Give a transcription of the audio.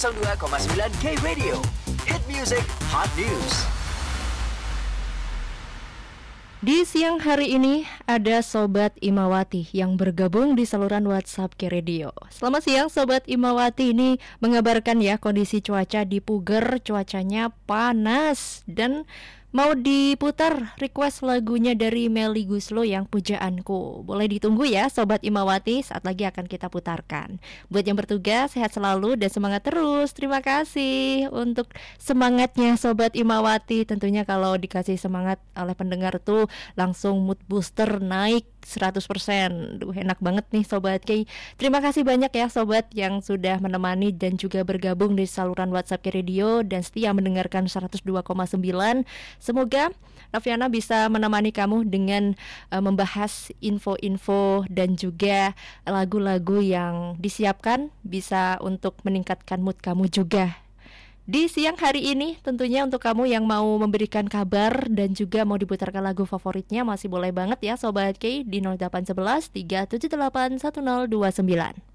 102,9 K Radio, Hit Music Hot News. Di siang hari ini ada Sobat Imawati yang bergabung di saluran WhatsApp K Radio. Selamat siang Sobat Imawati, ini mengabarkan ya kondisi cuaca di Puger, cuacanya panas dan mau diputar request lagunya dari Melly Goeslaw yang Pujaanku. Boleh ditunggu ya Sobat Imawati, saat lagi akan kita putarkan. Buat yang bertugas, sehat selalu dan semangat terus. Terima kasih untuk semangatnya Sobat Imawati. Tentunya kalau dikasih semangat oleh pendengar tuh langsung mood booster naik 100%. Duh, enak banget nih Sobat K. Terima kasih banyak ya Sobat yang sudah menemani dan juga bergabung di saluran WhatsApp K Radio dan setia mendengarkan 102,9. Semoga Noviana bisa menemani kamu dengan membahas info-info dan juga lagu-lagu yang disiapkan bisa untuk meningkatkan mood kamu juga. Di siang hari ini tentunya untuk kamu yang mau memberikan kabar dan juga mau diputarkan lagu favoritnya masih boleh banget ya Sobat K di 0811 378 1029.